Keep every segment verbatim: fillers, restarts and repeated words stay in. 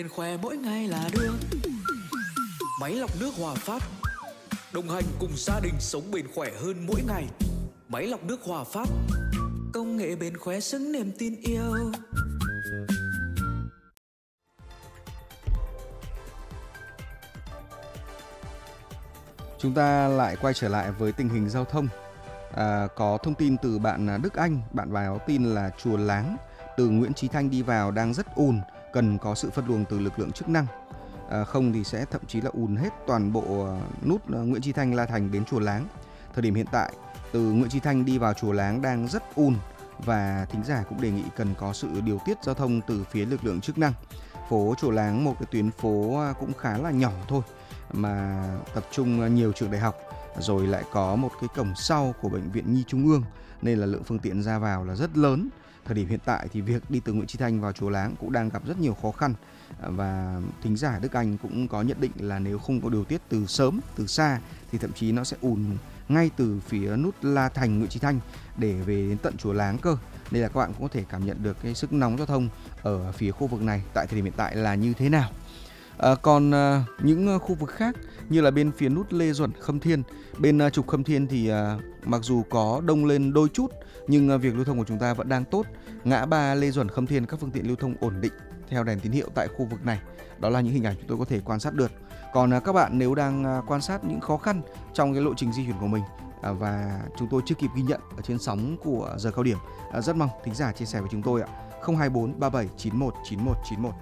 Khỏe mỗi ngày là được. Máy lọc nước Hòa Phát, đồng hành cùng gia đình sống bền khỏe hơn mỗi ngày. Máy lọc nước Hòa Phát, công nghệ bền khỏe xứng niềm tin yêu. Chúng ta lại quay trở lại với tình hình giao thông. À, có thông tin từ bạn Đức Anh, bạn báo tin là Chùa Láng từ Nguyễn Chí Thanh đi vào đang rất ùn, cần có sự phân luồng từ lực lượng chức năng. À, không thì sẽ thậm chí là ùn hết toàn bộ nút Nguyễn Chí Thanh La Thành đến Chùa Láng. Thời điểm hiện tại, từ Nguyễn Chí Thanh đi vào Chùa Láng đang rất ùn và thính giả cũng đề nghị cần có sự điều tiết giao thông từ phía lực lượng chức năng. Phố Chùa Láng một cái tuyến phố cũng khá là nhỏ thôi, mà tập trung nhiều trường đại học, rồi lại có một cái cổng sau của Bệnh viện Nhi Trung ương, nên là lượng phương tiện ra vào là rất lớn. Thời điểm hiện tại thì việc đi từ Nguyễn Chí Thanh vào Chùa Láng cũng đang gặp rất nhiều khó khăn, và thính giả Đức Anh cũng có nhận định là nếu không có điều tiết từ sớm, từ xa thì thậm chí nó sẽ ùn ngay từ phía nút La Thành Nguyễn Chí Thanh để về đến tận Chùa Láng cơ. Nên là các bạn cũng có thể cảm nhận được cái sức nóng giao thông ở phía khu vực này tại thời điểm hiện tại là như thế nào. À, còn à, những khu vực khác như là bên phía nút Lê Duẩn Khâm Thiên, bên à, trục Khâm Thiên thì à, mặc dù có đông lên đôi chút nhưng à, việc lưu thông của chúng ta vẫn đang tốt. Ngã ba Lê Duẩn Khâm Thiên các phương tiện lưu thông ổn định theo đèn tín hiệu tại khu vực này. Đó là những hình ảnh chúng tôi có thể quan sát được. Còn à, các bạn nếu đang à, quan sát những khó khăn trong cái lộ trình di chuyển của mình à, và chúng tôi chưa kịp ghi nhận ở trên sóng của giờ cao điểm, à, rất mong thính giả chia sẻ với chúng tôi ạ. không hai bốn ba bảy chín một chín một chín một.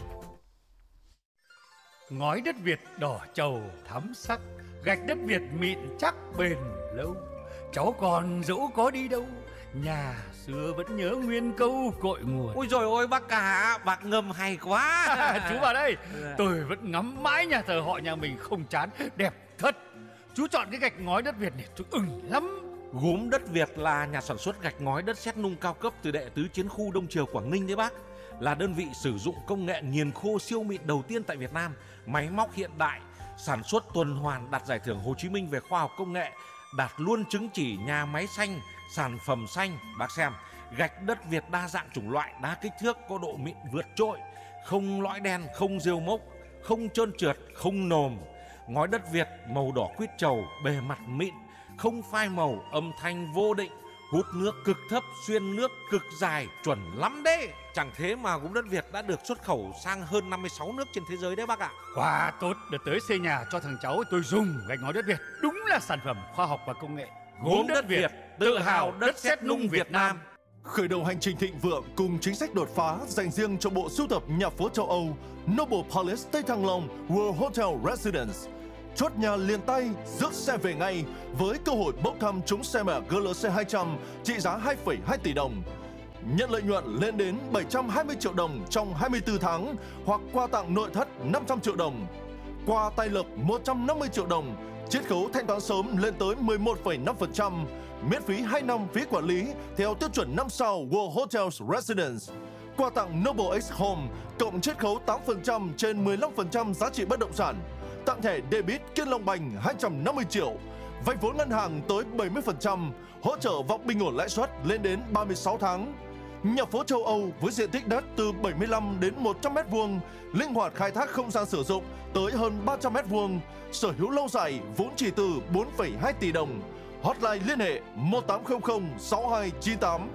Ngói đất Việt đỏ trầu thắm sắc, gạch đất Việt mịn chắc bền lâu. Cháu còn dẫu có đi đâu, nhà xưa vẫn nhớ nguyên câu cội nguồn. Ôi rồi ôi bác cả, bác ngâm hay quá. Chú vào đây, tôi vẫn ngắm mãi nhà thờ họ nhà mình không chán, đẹp thật. Chú chọn cái gạch ngói đất Việt này tôi ưng lắm. Gốm đất Việt là nhà sản xuất gạch ngói đất sét nung cao cấp từ Đệ Tứ Chiến khu Đông Triều Quảng Ninh đấy bác. Là đơn vị sử dụng công nghệ nghiền khô siêu mịn đầu tiên tại Việt Nam, máy móc hiện đại, sản xuất tuần hoàn, đạt giải thưởng Hồ Chí Minh về khoa học công nghệ, đạt luôn chứng chỉ nhà máy xanh, sản phẩm xanh. Bác xem, gạch đất Việt đa dạng chủng loại, đa kích thước, có độ mịn vượt trội, không lõi đen, không rêu mốc, không trơn trượt, không nồm. Ngói đất Việt màu đỏ quýt trầu, bề mặt mịn, không phai màu, âm thanh vô định, hút nước cực thấp, xuyên nước cực dài, chuẩn lắm đấy. Chẳng thế mà gốm đất Việt đã được xuất khẩu sang hơn năm mươi sáu nước trên thế giới đấy bác ạ. Quá tốt, đợt tới xây nhà cho thằng cháu tôi dùng gạch ngói đất Việt. Đúng là sản phẩm khoa học và công nghệ. Gốm đất Việt, tự hào đất sét nung Việt Nam. Khởi đầu hành trình thịnh vượng cùng chính sách đột phá dành riêng cho bộ sưu tập nhà phố châu Âu Noble Palace Tây Thăng Long World Hotel Residence. Chốt nhà liền tay, rước xe về ngay với cơ hội bốc thăm trúng xe mẹ giê lờ xê hai trăm trị giá hai phẩy hai tỷ đồng. Nhận lợi nhuận lên đến bảy trăm hai mươi triệu đồng trong hai mươi tư tháng hoặc quà tặng nội thất năm trăm triệu đồng. Quà tay lực một trăm năm mươi triệu đồng, chiết khấu thanh toán sớm lên tới mười một phẩy năm phần trăm, miễn phí hai năm phí quản lý theo tiêu chuẩn năm sao World Hotels Residence. Quà tặng Noble X Home cộng chiết khấu tám phần trăm trên mười lăm phần trăm giá trị bất động sản. Tặng thẻ debit Kiên Long Bành hai trăm năm mươi triệu, vay vốn ngân hàng tới bảy mươi phần trăm, hỗ trợ vòng bình ổn lãi suất lên đến ba mươi sáu tháng. Nhà phố châu Âu với diện tích đất từ bảy mươi lăm đến một trăm mét vuông, linh hoạt khai thác không gian sử dụng tới hơn ba trăm mét vuông, sở hữu lâu dài vốn chỉ từ bốn phẩy hai tỷ đồng. Hotline liên hệ một tám không không sáu hai chín tám.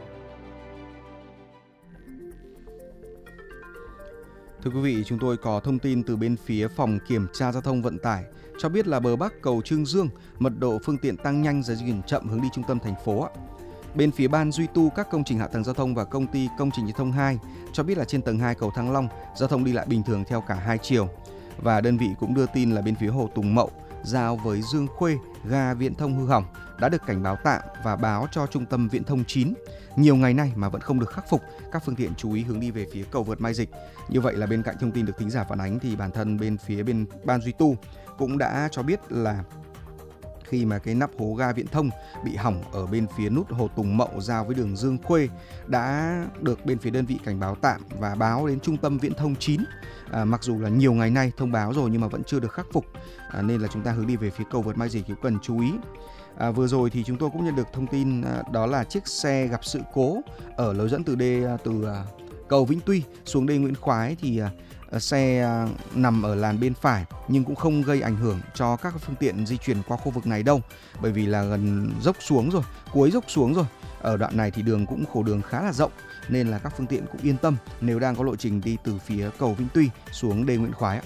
Thưa quý vị, chúng tôi có thông tin từ bên phía phòng kiểm tra giao thông vận tải cho biết là bờ Bắc cầu Trương Dương, mật độ phương tiện tăng nhanh và di chuyển chậm hướng đi trung tâm thành phố. Bên phía ban duy tu các công trình hạ tầng giao thông và công ty công trình giao thông hai cho biết là trên tầng hai cầu Thăng Long, giao thông đi lại bình thường theo cả hai chiều. Và đơn vị cũng đưa tin là bên phía Hồ Tùng Mậu, giao với Dương Khuê, ga viễn thông hư hỏng đã được cảnh báo tạm và báo cho trung tâm viễn thông chín. Nhiều ngày nay mà vẫn không được khắc phục, các phương tiện chú ý hướng đi về phía cầu vượt Mai Dịch. Như vậy là bên cạnh thông tin được thính giả phản ánh thì bản thân bên phía bên ban duy tu cũng đã cho biết là khi mà cái nắp hố ga viễn thông bị hỏng ở bên phía nút Hồ Tùng Mậu giao với đường Dương Khuê đã được bên phía đơn vị cảnh báo tạm và báo đến trung tâm viễn thông chín. À, mặc dù là nhiều ngày nay thông báo rồi nhưng mà vẫn chưa được khắc phục, à, nên là chúng ta hướng đi về phía cầu vượt Mai Dịch cũng cần chú ý. À, vừa rồi thì chúng tôi cũng nhận được thông tin à, đó là chiếc xe gặp sự cố ở lối dẫn từ D từ à, cầu Vĩnh Tuy xuống D Nguyễn Khoái thì à, xe nằm ở làn bên phải nhưng cũng không gây ảnh hưởng cho các phương tiện di chuyển qua khu vực này đâu, bởi vì là gần dốc xuống rồi, cuối dốc xuống rồi. Ở đoạn này thì đường cũng khổ đường khá là rộng nên là các phương tiện cũng yên tâm nếu đang có lộ trình đi từ phía cầu Vĩnh Tuy xuống đê Nguyễn Khoái ạ.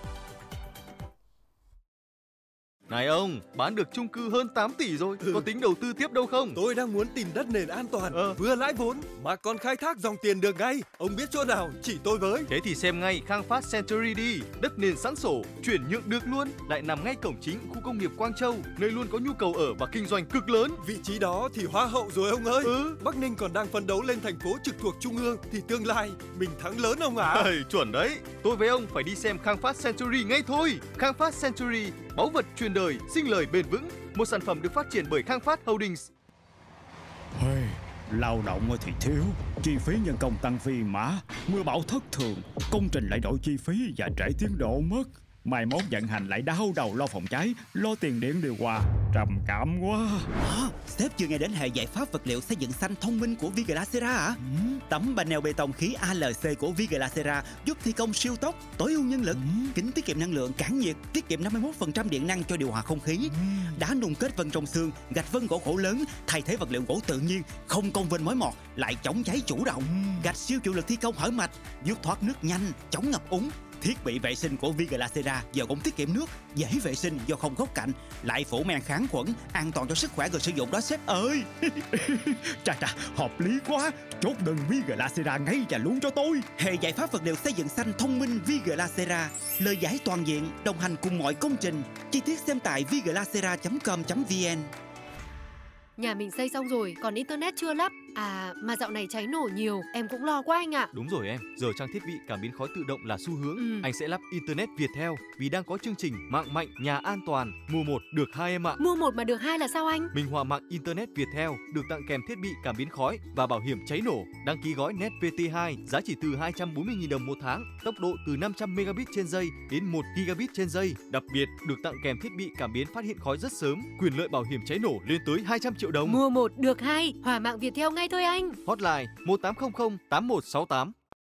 Này ông, bán được chung cư hơn tám tỷ rồi, ừ. có tính đầu tư tiếp đâu không? Tôi đang muốn tìm đất nền an toàn, ờ. vừa lãi vốn mà còn khai thác dòng tiền được ngay. Ông biết chỗ nào chỉ tôi với. Thế thì xem ngay Khang Phát Century đi. Đất nền sẵn sổ, chuyển nhượng được luôn, lại nằm ngay cổng chính khu công nghiệp Quang Châu, nơi luôn có nhu cầu ở và kinh doanh cực lớn. Vị trí đó thì hoa hậu rồi ông ơi. Ừ. Bắc Ninh còn đang phấn đấu lên thành phố trực thuộc trung ương thì tương lai mình thắng lớn ông ạ. À? Hey, chuẩn đấy. Tôi với ông phải đi xem Khang Phát Century ngay thôi. Khang Phát Century, báu vật truyền đời, sinh lời bền vững, một sản phẩm được phát triển bởi Khang Phát Holdings. Hey, lao động thì thiếu, chi phí nhân công tăng phi mã, mưa bão thất thường, công trình lại đổi chi phí và trễ tiến độ mất. Mai mốt vận hành lại đau đầu lo phòng cháy, lo tiền điện điều hòa, trầm cảm quá. À, sếp chưa nghe đến hệ giải pháp vật liệu xây dựng xanh thông minh của Viglacera à? Ừ. Tấm panel bê tông khí a lờ xê của Viglacera giúp thi công siêu tốc, tối ưu nhân lực, ừ. kính tiết kiệm năng lượng, cản nhiệt, tiết kiệm năm mươi mốt phần trăm điện năng cho điều hòa không khí. Ừ. Đá nung kết vân trong xương, gạch vân gỗ khổ lớn, thay thế vật liệu gỗ tự nhiên, không công vênh mối mọt, lại chống cháy chủ động. Ừ. Gạch siêu chịu lực thi công hở mạch, giúp thoát nước nhanh, chống ngập úng. Thiết bị vệ sinh của Viglacera giờ cũng tiết kiệm nước, dễ vệ sinh do không góc cạnh, lại phủ men kháng khuẩn, an toàn cho sức khỏe người sử dụng đó sếp ơi. Chà chà, hợp lý quá. Chốt đơn Viglacera ngay và luôn cho tôi. Hệ giải pháp vật liệu xây dựng xanh thông minh Viglacera, lời giải toàn diện, đồng hành cùng mọi công trình. Chi tiết xem tại viglacera chấm com chấm vn. Nhà mình xây xong rồi, còn internet chưa lắp. À, mà dạo này cháy nổ nhiều, em cũng lo quá anh ạ. Đúng rồi em, giờ trang thiết bị cảm biến khói tự động là xu hướng. Ừ. Anh sẽ lắp internet Viettel vì đang có chương trình mạng mạnh, nhà an toàn, mua một được hai em ạ. Mua một mà được hai là sao anh? Minh Họa mạng internet Viettel được tặng kèm thiết bị cảm biến khói và bảo hiểm cháy nổ. Đăng ký gói Net vê tê hai giá chỉ từ hai trăm bốn mươi nghìn đồng một tháng, tốc độ từ năm trăm megabit trên giây đến một gigabit trên giây. Đặc biệt được tặng kèm thiết bị cảm biến phát hiện khói rất sớm, quyền lợi bảo hiểm cháy nổ lên tới hai trăm triệu đồng. Mua một được hai, Hỏa mạng Viettel ngay thôi anh. Hotline một tám không không tám một sáu tám.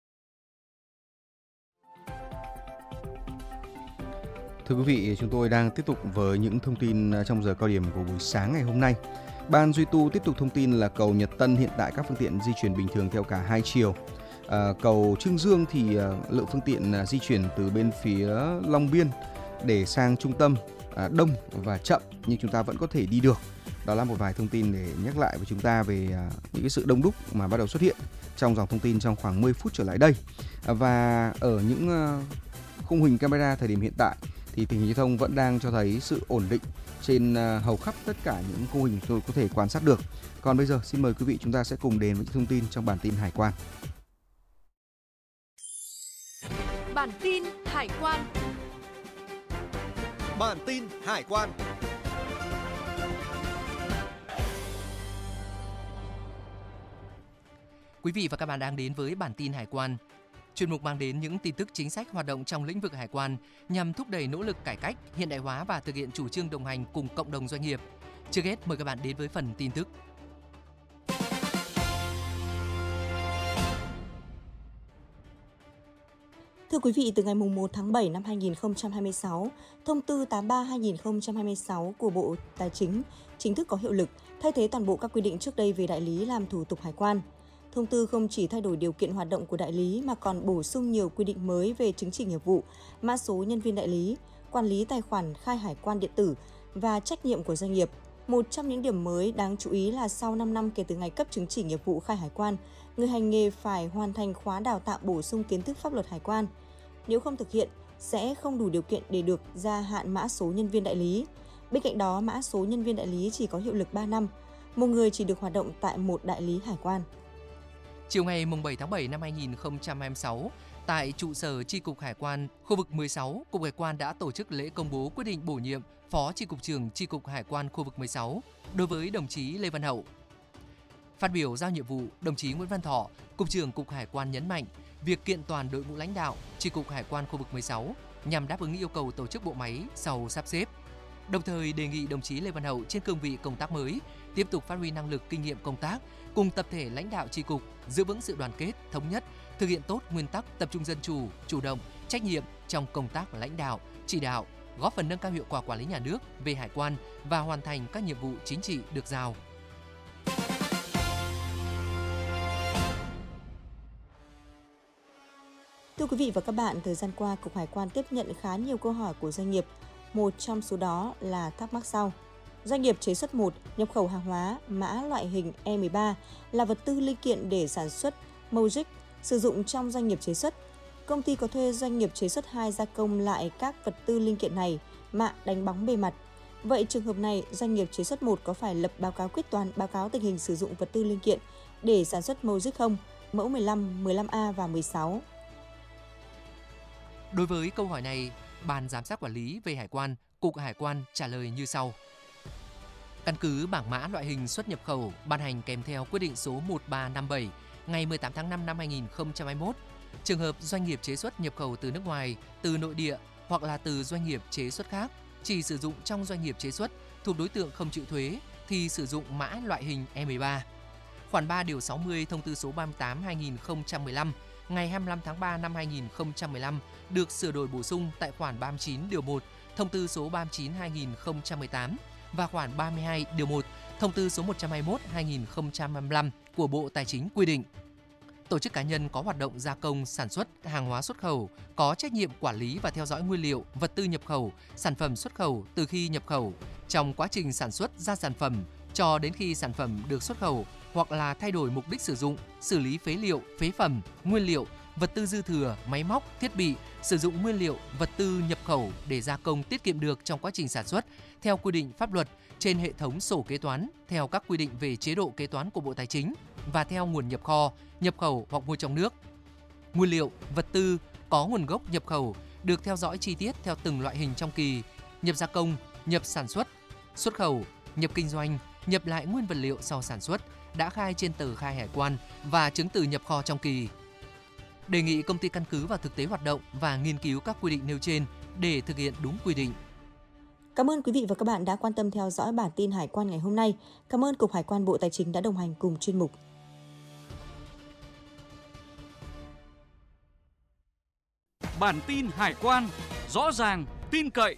Thưa quý vị, chúng tôi đang tiếp tục với những thông tin trong giờ cao điểm của buổi sáng ngày hôm nay. Ban duy tu tiếp tục thông tin là cầu Nhật Tân hiện tại các phương tiện di chuyển bình thường theo cả hai chiều. À, cầu Trương Dương thì lượng phương tiện di chuyển từ bên phía Long Biên để sang trung tâm à, đông và chậm, nhưng chúng ta vẫn có thể đi được. Đó là một vài thông tin để nhắc lại với chúng ta về uh, những cái sự đông đúc mà bắt đầu xuất hiện trong dòng thông tin trong khoảng mười phút trở lại đây. Uh, và ở những uh, khung hình camera thời điểm hiện tại thì tình hình giao thông vẫn đang cho thấy sự ổn định trên uh, hầu khắp tất cả những khung hình tôi có thể quan sát được. Còn bây giờ xin mời quý vị chúng ta sẽ cùng đến với những thông tin trong bản tin hải quan. Bản tin hải quan. Bản tin hải quan. Quý vị và các bạn đang đến với bản tin hải quan. Chuyên mục mang đến những tin tức chính sách hoạt động trong lĩnh vực hải quan nhằm thúc đẩy nỗ lực cải cách, hiện đại hóa và thực hiện chủ trương đồng hành cùng cộng đồng doanh nghiệp. Trước hết, mời các bạn đến với phần tin tức. Thưa quý vị, từ ngày mùng một tháng bảy năm hai nghìn không trăm hai mươi sáu, Thông tư tám mươi ba trên hai nghìn không trăm hai mươi sáu của Bộ Tài chính chính thức có hiệu lực, thay thế toàn bộ các quy định trước đây về đại lý làm thủ tục hải quan. Thông tư không chỉ thay đổi điều kiện hoạt động của đại lý mà còn bổ sung nhiều quy định mới về chứng chỉ nghiệp vụ, mã số nhân viên đại lý, quản lý tài khoản khai hải quan điện tử và trách nhiệm của doanh nghiệp. Một trong những điểm mới đáng chú ý là sau năm năm kể từ ngày cấp chứng chỉ nghiệp vụ khai hải quan, người hành nghề phải hoàn thành khóa đào tạo bổ sung kiến thức pháp luật hải quan. Nếu không thực hiện, sẽ không đủ điều kiện để được gia hạn mã số nhân viên đại lý. Bên cạnh đó, mã số nhân viên đại lý chỉ có hiệu lực ba năm, một người chỉ được hoạt động tại một đại lý hải quan. Chiều ngày bảy tháng bảy năm hai nghìn không trăm hai mươi sáu, tại trụ sở Chi cục Hải quan khu vực mười sáu, Cục Hải quan đã tổ chức lễ công bố quyết định bổ nhiệm Phó Chi cục trưởng Chi cục Hải quan khu vực mười sáu đối với đồng chí Lê Văn Hậu. Phát biểu giao nhiệm vụ, đồng chí Nguyễn Văn Thọ, Cục trưởng Cục Hải quan nhấn mạnh việc kiện toàn đội ngũ lãnh đạo Chi cục Hải quan khu vực mười sáu nhằm đáp ứng yêu cầu tổ chức bộ máy sau sắp xếp. Đồng thời đề nghị đồng chí Lê Văn Hậu trên cương vị công tác mới tiếp tục phát huy năng lực, kinh nghiệm công tác cùng tập thể lãnh đạo chi cục giữ vững sự đoàn kết, thống nhất, thực hiện tốt nguyên tắc tập trung dân chủ, chủ động, trách nhiệm trong công tác lãnh đạo, chỉ đạo, góp phần nâng cao hiệu quả quản lý nhà nước về hải quan và hoàn thành các nhiệm vụ chính trị được giao. Thưa quý vị và các bạn, thời gian qua, Cục Hải quan tiếp nhận khá nhiều câu hỏi của doanh nghiệp. Một trong số đó là thắc mắc sau. Doanh nghiệp chế xuất một nhập khẩu hàng hóa mã loại hình E mười ba là vật tư linh kiện để sản xuất Mogic sử dụng trong doanh nghiệp chế xuất. Công ty có thuê doanh nghiệp chế xuất hai gia công lại các vật tư linh kiện này, mạ đánh bóng bề mặt. Vậy trường hợp này, doanh nghiệp chế xuất một có phải lập báo cáo quyết toán báo cáo tình hình sử dụng vật tư linh kiện để sản xuất Mogic không? Mẫu mười lăm, mười lăm A và mười sáu. Đối với câu hỏi này, Ban Giám sát Quản lý về Hải quan, Cục Hải quan trả lời như sau. Căn cứ bảng mã loại hình xuất nhập khẩu ban hành kèm theo quyết định số một ba năm bảy ngày mười tám tháng năm năm hai nghìn không trăm hai mươi mốt, trường hợp doanh nghiệp chế xuất nhập khẩu từ nước ngoài, từ nội địa hoặc là từ doanh nghiệp chế xuất khác chỉ sử dụng trong doanh nghiệp chế xuất thuộc đối tượng không chịu thuế thì sử dụng mã loại hình E mười ba. Khoản ba điều sáu mươi thông tư số ba mươi tám hai nghìn không trăm mười lăm ngày hai mươi lăm tháng ba năm hai nghìn không trăm mười lăm được sửa đổi bổ sung tại khoản ba mươi chín điều một thông tư số ba mươi chín hai nghìn không trăm mười tám và khoản ba mươi hai điều một thông tư số một trăm hai mươi mốt hai nghìn không trăm hai mươi lăm của Bộ Tài chính quy định. Tổ chức cá nhân có hoạt động gia công, sản xuất hàng hóa xuất khẩu có trách nhiệm quản lý và theo dõi nguyên liệu, vật tư nhập khẩu, sản phẩm xuất khẩu từ khi nhập khẩu, trong quá trình sản xuất ra sản phẩm cho đến khi sản phẩm được xuất khẩu hoặc là thay đổi mục đích sử dụng, xử lý phế liệu, phế phẩm, nguyên liệu, vật tư dư thừa, máy móc, thiết bị, sử dụng nguyên liệu, vật tư nhập khẩu để gia công tiết kiệm được trong quá trình sản xuất theo quy định pháp luật trên hệ thống sổ kế toán theo các quy định về chế độ kế toán của Bộ Tài chính và theo nguồn nhập kho, nhập khẩu hoặc mua trong nước. Nguyên liệu, vật tư có nguồn gốc nhập khẩu được theo dõi chi tiết theo từng loại hình trong kỳ: nhập gia công, nhập sản xuất, xuất khẩu, nhập kinh doanh, nhập lại nguyên vật liệu sau sản xuất đã khai trên tờ khai hải quan và chứng từ nhập kho trong kỳ. Đề nghị công ty căn cứ vào thực tế hoạt động và nghiên cứu các quy định nêu trên để thực hiện đúng quy định. Cảm ơn quý vị và các bạn đã quan tâm theo dõi bản tin Hải quan ngày hôm nay. Cảm ơn Cục Hải quan Bộ Tài chính đã đồng hành cùng chuyên mục. Bản tin Hải quan, rõ ràng, tin cậy.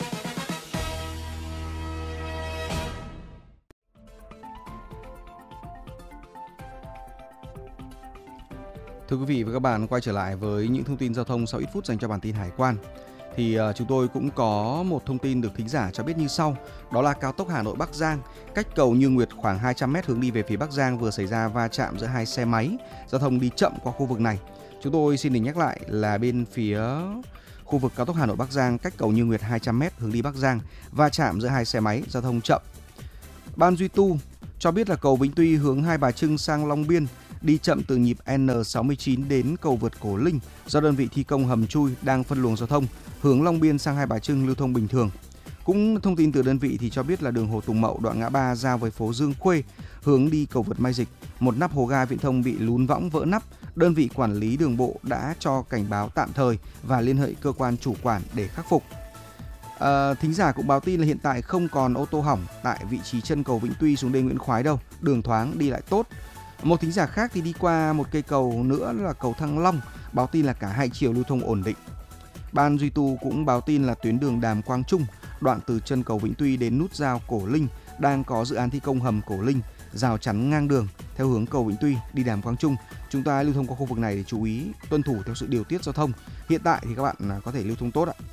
Thưa quý vị và các bạn, quay trở lại với những thông tin giao thông sau ít phút dành cho bản tin Hải quan. Thì uh, chúng tôi cũng có một thông tin được thính giả cho biết như sau. Đó là cao tốc Hà Nội Bắc Giang, cách cầu Như Nguyệt khoảng hai trăm mét hướng đi về phía Bắc Giang vừa xảy ra va chạm giữa hai xe máy. Giao thông đi chậm qua khu vực này. Chúng tôi xin được nhắc lại là bên phía khu vực cao tốc Hà Nội Bắc Giang, cách cầu Như Nguyệt hai trăm mét hướng đi Bắc Giang, va chạm giữa hai xe máy, giao thông chậm. Ban duy tu cho biết là cầu Vĩnh Tuy hướng Hai Bà Trưng sang Long Biên đi chậm từ nhịp N sáu mươi chín đến cầu vượt Cổ Linh do đơn vị thi công hầm chui đang phân luồng giao thông hướng Long Biên sang Hai Bà Trưng lưu thông bình thường. Cũng thông tin từ đơn vị thì cho biết là đường Hồ Tùng Mậu đoạn ngã ba giao với phố Dương Khuê hướng đi cầu vượt Mai Dịch, một nắp hố ga viễn thông bị lún võng vỡ nắp. Đơn vị quản lý đường bộ đã cho cảnh báo tạm thời và liên hệ cơ quan chủ quản để khắc phục. À, thính giả cũng báo tin là hiện tại không còn ô tô hỏng tại vị trí chân cầu Vĩnh Tuy xuống đê Nguyễn Khoái đâu, đường thoáng đi lại tốt. Một thính giả khác thì đi qua một cây cầu nữa là cầu Thăng Long, báo tin là cả hai chiều lưu thông ổn định. Ban duy tu cũng báo tin là tuyến đường Đàm Quang Trung, đoạn từ chân cầu Vĩnh Tuy đến nút giao Cổ Linh đang có dự án thi công hầm Cổ Linh, rào chắn ngang đường theo hướng cầu Vĩnh Tuy đi Đàm Quang Trung. Chúng ta lưu thông qua khu vực này để chú ý tuân thủ theo sự điều tiết giao thông. Hiện tại thì các bạn có thể lưu thông tốt ạ.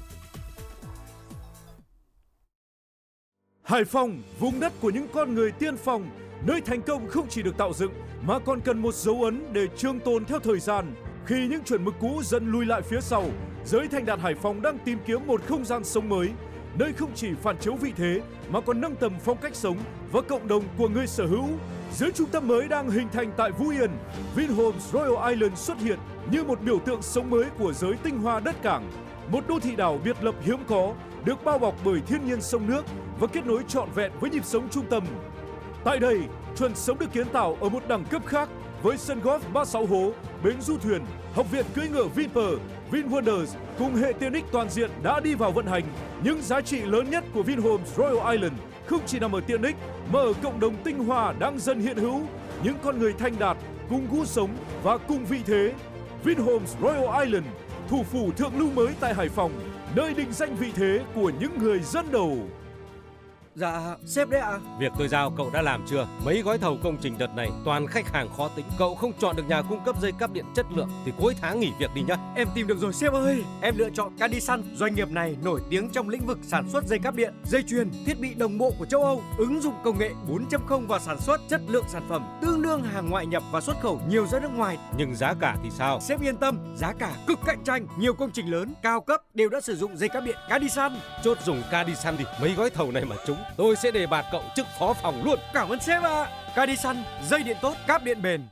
Hải Phòng, vùng đất của những con người tiên phong, nơi thành công không chỉ được tạo dựng mà còn cần một dấu ấn để trường tồn theo thời gian. Khi những chuẩn mực cũ dần lùi lại phía sau, giới thành đạt Hải Phòng đang tìm kiếm một không gian sống mới, nơi không chỉ phản chiếu vị thế mà còn nâng tầm phong cách sống và cộng đồng của người sở hữu. Dưới trung tâm mới đang hình thành tại Phú Yên, Vinhomes Royal Island xuất hiện như một biểu tượng sống mới của giới tinh hoa đất cảng, một đô thị đảo biệt lập hiếm có, được bao bọc bởi thiên nhiên sông nước và kết nối trọn vẹn với nhịp sống trung tâm. Tại đây, chuẩn sống được kiến tạo ở một đẳng cấp khác với sân golf ba mươi sáu hố, bến du thuyền, học viện cưỡi ngựa Vinpearl, VinWonders cùng hệ tiện ích toàn diện đã đi vào vận hành. Những giá trị lớn nhất của Vinhomes Royal Island không chỉ nằm ở tiện ích mà ở cộng đồng tinh hoa đang dần hiện hữu, những con người thanh đạt cùng gu sống và cùng vị thế. Vinhomes Royal Island, thủ phủ thượng lưu mới tại Hải Phòng, nơi định danh vị thế của những người dẫn đầu. Dạ, sếp đấy ạ. Việc tôi giao cậu đã làm chưa? Mấy gói thầu công trình đợt này toàn khách hàng khó tính. Cậu không chọn được nhà cung cấp dây cáp điện chất lượng thì cuối tháng nghỉ việc đi nhá. Em tìm được rồi sếp ơi. Em lựa chọn Cadisan. Doanh nghiệp này nổi tiếng trong lĩnh vực sản xuất dây cáp điện, dây chuyền, thiết bị đồng bộ của châu Âu, ứng dụng công nghệ bốn chấm không vào sản xuất, chất lượng sản phẩm tương đương hàng ngoại nhập và xuất khẩu nhiều ra nước ngoài. Nhưng giá cả thì sao? Sếp yên tâm, giá cả cực cạnh tranh. Nhiều công trình lớn, cao cấp đều đã sử dụng dây cáp điện Cadisan. Chốt dùng Cadisan đi. Mấy gói thầu này mà trúng, tôi sẽ đề bạt cậu chức phó phòng luôn. Cảm ơn sếp ạ. Cadisan, dây điện tốt, cáp điện bền.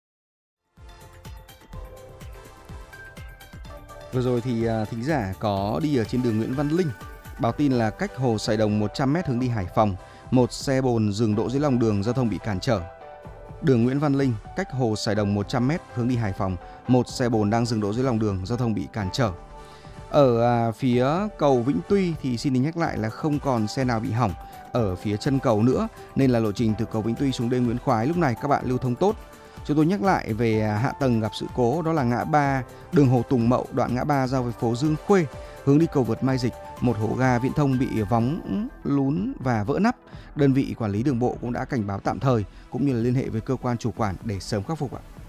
Vừa rồi thì thính giả có đi ở trên đường Nguyễn Văn Linh, báo tin là cách hồ Sài Đồng một trăm mét hướng đi Hải Phòng, một xe bồn dừng đỗ dưới lòng đường, giao thông bị cản trở. Đường Nguyễn Văn Linh, cách hồ Sài Đồng một trăm mét hướng đi Hải Phòng, một xe bồn đang dừng đỗ dưới lòng đường, giao thông bị cản trở. Ở à, phía cầu Vĩnh Tuy thì xin được nhắc lại là không còn xe nào bị hỏng ở phía chân cầu nữa, nên là lộ trình từ cầu Vĩnh Tuy xuống đê Nguyễn Khoái lúc này các bạn lưu thông tốt. Chúng tôi nhắc lại về hạ tầng gặp sự cố, đó là ngã ba đường Hồ Tùng Mậu, đoạn ngã ba giao với phố Dương Khuê, hướng đi cầu vượt Mai Dịch, một hố ga viễn thông bị vóng, lún và vỡ nắp. Đơn vị quản lý đường bộ cũng đã cảnh báo tạm thời cũng như là liên hệ với cơ quan chủ quản để sớm khắc phục ạ.